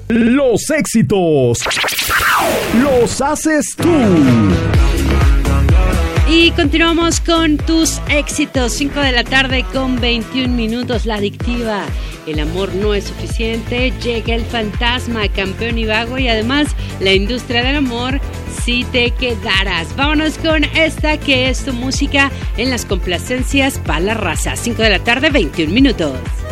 Los éxitos los haces tú. Y continuamos con tus éxitos. 5 de la tarde con 21 minutos. La Adictiva. El amor no es suficiente. Llega el fantasma, Campeón y Vago. Y además, la industria del amor, Si te quedaras. Vámonos con esta que es tu música en las complacencias para la raza. 5 de la tarde, 21 minutos.